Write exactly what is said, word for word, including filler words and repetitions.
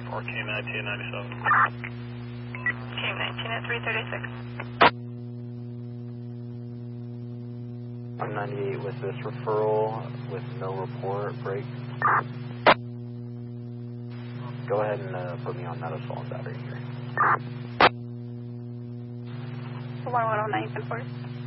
Or K nineteen at ninety-seven. K nineteen at three thirty-six. one ninety-eight with this referral with no report break. Go ahead and uh, put me on that assault battery here. one one oh nine, ten four.